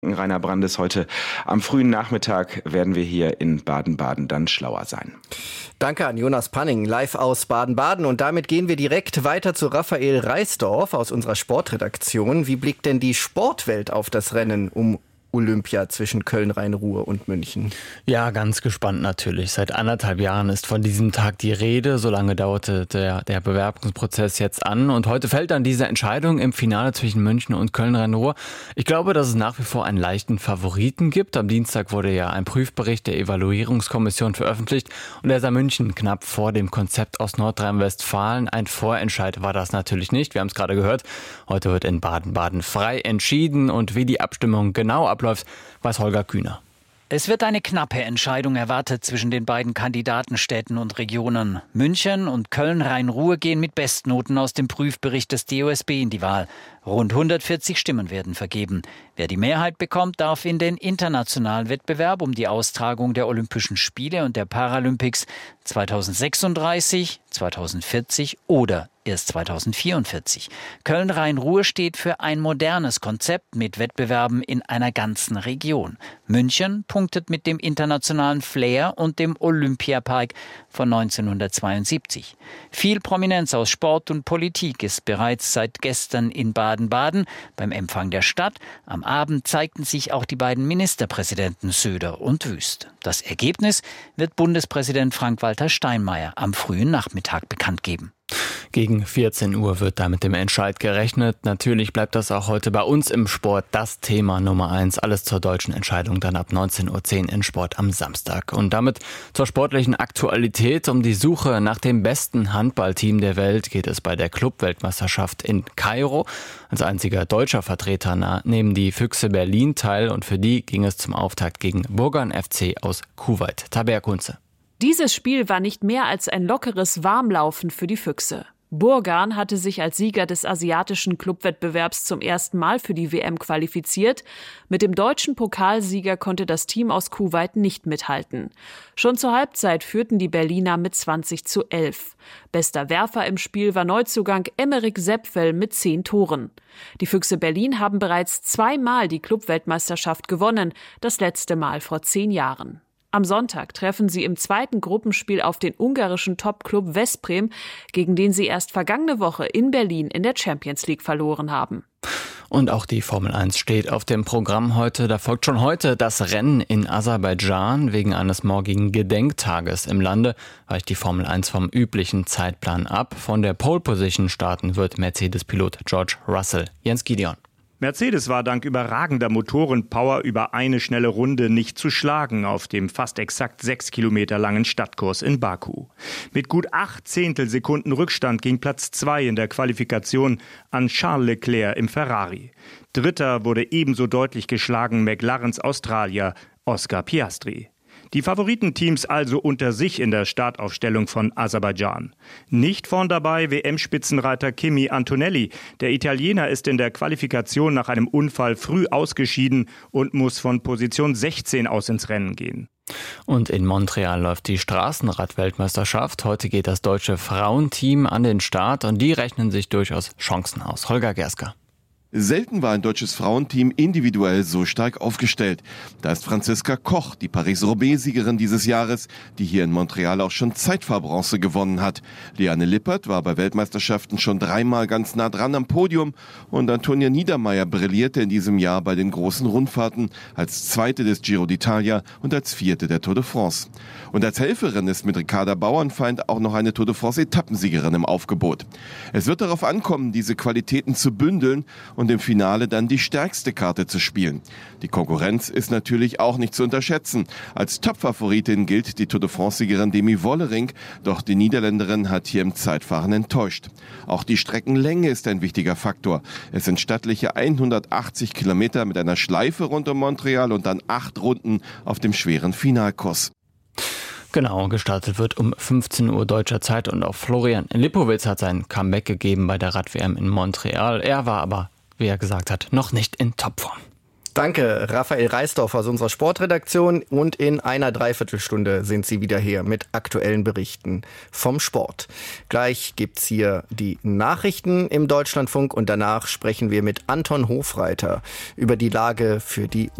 Rainer Brandes, heute am frühen Nachmittag werden wir hier in Baden-Baden dann schlauer sein. Danke an Jonas Panning, live aus Baden-Baden. Und damit gehen wir direkt weiter zu Raphael Reisdorf aus unserer Sportredaktion. Wie blickt denn die Sportwelt auf das Rennen um Olympia zwischen Köln, Rhein-Ruhr und München? Ja, ganz gespannt natürlich. Seit 1,5 Jahren ist von diesem Tag die Rede. So lange dauerte der Bewerbungsprozess jetzt an. Und heute fällt dann diese Entscheidung im Finale zwischen München und Köln, Rhein-Ruhr. Ich glaube, dass es nach wie vor einen leichten Favoriten gibt. Am Dienstag wurde ja ein Prüfbericht der Evaluierungskommission veröffentlicht. Und der sah München knapp vor dem Konzept aus Nordrhein-Westfalen. Ein Vorentscheid war das natürlich nicht. Wir haben es gerade gehört. Heute wird in Baden-Baden frei entschieden. Und wie die Abstimmung genau abläuft, weiß Holger Kühner. Es wird eine knappe Entscheidung erwartet zwischen den beiden Kandidatenstädten und Regionen. München und Köln-Rhein-Ruhr gehen mit Bestnoten aus dem Prüfbericht des DOSB in die Wahl. Rund 140 Stimmen werden vergeben. Wer die Mehrheit bekommt, darf in den internationalen Wettbewerb um die Austragung der Olympischen Spiele und der Paralympics 2036, 2040 oder erst 2044. Köln-Rhein-Ruhr steht für ein modernes Konzept mit Wettbewerben in einer ganzen Region. München punktet mit dem internationalen Flair und dem Olympiapark von 1972. Viel Prominenz aus Sport und Politik ist bereits seit gestern in Baden-Baden beim Empfang der Stadt. Am Abend zeigten sich auch die beiden Ministerpräsidenten Söder und Wüst. Das Ergebnis wird Bundespräsident Frank-Walter Steinmeier am frühen Nachmittag bekannt geben. Gegen 14 Uhr wird da mit dem Entscheid gerechnet. Natürlich bleibt das auch heute bei uns im Sport das Thema Nummer 1. Alles zur deutschen Entscheidung dann ab 19:10 Uhr in Sport am Samstag. Und damit zur sportlichen Aktualität. Um die Suche nach dem besten Handballteam der Welt geht es bei der Clubweltmeisterschaft in Kairo. Als einziger deutscher Vertreter nehmen die Füchse Berlin teil und für die ging es zum Auftakt gegen Burgan FC aus Kuwait. Tabea Kunze. Dieses Spiel war nicht mehr als ein lockeres Warmlaufen für die Füchse. Burgan hatte sich als Sieger des asiatischen Clubwettbewerbs zum ersten Mal für die WM qualifiziert. Mit dem deutschen Pokalsieger konnte das Team aus Kuwait nicht mithalten. Schon zur Halbzeit führten die Berliner mit 20:11. Bester Werfer im Spiel war Neuzugang Emeric Sepfel mit 10 Toren. Die Füchse Berlin haben bereits 2-mal die Clubweltmeisterschaft gewonnen, das letzte Mal vor 10 Jahren. Am Sonntag treffen sie im zweiten Gruppenspiel auf den ungarischen Top-Club Veszprém, gegen den sie erst vergangene Woche in Berlin in der Champions League verloren haben. Und auch die Formel 1 steht auf dem Programm heute. Da folgt schon heute das Rennen in Aserbaidschan. Wegen eines morgigen Gedenktages im Lande weicht die Formel 1 vom üblichen Zeitplan ab. Von der Pole Position starten wird Mercedes-Pilot George Russell. Jens Gideon. Mercedes war dank überragender Motorenpower über eine schnelle Runde nicht zu schlagen auf dem fast exakt 6 Kilometer langen Stadtkurs in Baku. Mit gut 8 Zehntelsekunden Rückstand ging Platz 2 in der Qualifikation an Charles Leclerc im Ferrari. Dritter wurde ebenso deutlich geschlagen McLarens Australier Oscar Piastri. Die Favoritenteams also unter sich in der Startaufstellung von Aserbaidschan. Nicht vorn dabei WM-Spitzenreiter Kimi Antonelli. Der Italiener ist in der Qualifikation nach einem Unfall früh ausgeschieden und muss von Position 16 aus ins Rennen gehen. Und in Montreal läuft die Straßenrad-Weltmeisterschaft. Heute geht das deutsche Frauenteam an den Start und die rechnen sich durchaus Chancen aus. Holger Gersker. Selten war ein deutsches Frauenteam individuell so stark aufgestellt. Da ist Franziska Koch, die Paris-Roubaix-Siegerin dieses Jahres, die hier in Montreal auch schon Zeitfahrbronze gewonnen hat. Liane Lippert war bei Weltmeisterschaften schon 3-mal ganz nah dran am Podium und Antonia Niedermeier brillierte in diesem Jahr bei den großen Rundfahrten als Zweite des Giro d'Italia und als Vierte der Tour de France. Und als Helferin ist mit Ricarda Bauernfeind auch noch eine Tour de France-Etappensiegerin im Aufgebot. Es wird darauf ankommen, diese Qualitäten zu bündeln und im Finale dann die stärkste Karte zu spielen. Die Konkurrenz ist natürlich auch nicht zu unterschätzen. Als Topfavoritin gilt die Tour de France-Siegerin Demi Wollering, doch die Niederländerin hat hier im Zeitfahren enttäuscht. Auch die Streckenlänge ist ein wichtiger Faktor. Es sind stattliche 180 Kilometer mit einer Schleife rund um Montreal und dann 8 Runden auf dem schweren Finalkurs. Genau, gestartet wird um 15 Uhr deutscher Zeit und auch Florian Lipowitz hat sein Comeback gegeben bei der Rad-WM in Montreal. Er war aber, wie er gesagt hat, noch nicht in Topform. Danke, Raphael Reisdorf aus unserer Sportredaktion. Und in einer Dreiviertelstunde sind Sie wieder hier mit aktuellen Berichten vom Sport. Gleich gibt's hier die Nachrichten im Deutschlandfunk und danach sprechen wir mit Anton Hofreiter über die Lage für die